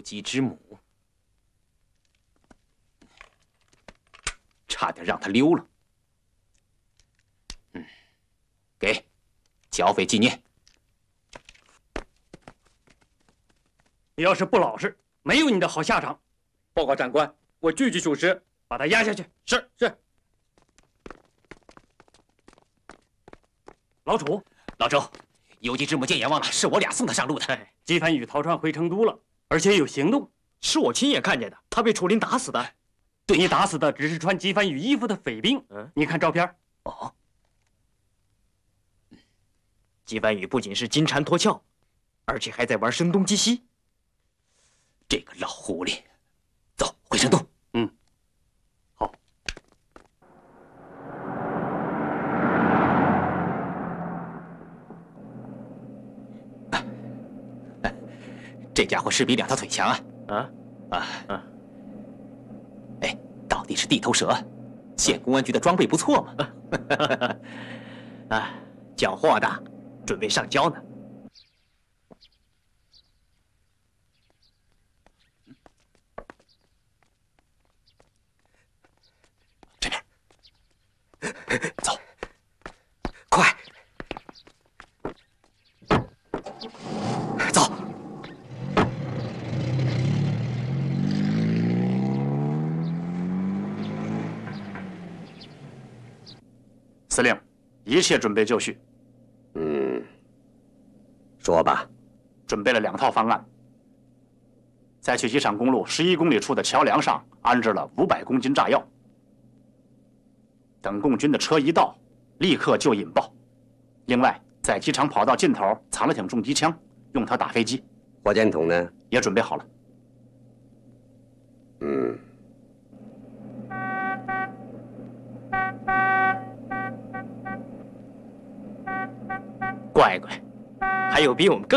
游击之母，差点让他溜了。给，剿匪纪念。 你要是不老实，没有你的好下场。 报告长官，我句句属实。 把他压下去。 是。 老楚， 老周，游击之母见阎王了，是我俩送他上路的。 姬凡宇逃窜回成都了，而且有行动。 是我亲眼看见的，他被楚林打死的。 对，你打死的只是穿姬凡宇衣服的匪兵。你看照片。 哦。 姬凡宇不仅是金蝉脱壳，而且还在玩声东击西。 这个老狐狸，走回成都。 好。 这家伙是比两条腿强啊！哎，到底是地头蛇，县公安局的装备不错嘛。 缴获的，准备上交呢。 这边，走，快，走。 司令，一切准备就绪。 说吧。 准备了2套方案，在去机场公路11公里处的桥梁上安置了500公斤炸药。等共军的车一到，立刻就引爆。另外，在机场跑道尽头藏了挺重机枪，用它打飞机。 火箭筒呢？ 也准备好了。 乖乖，还有比我们更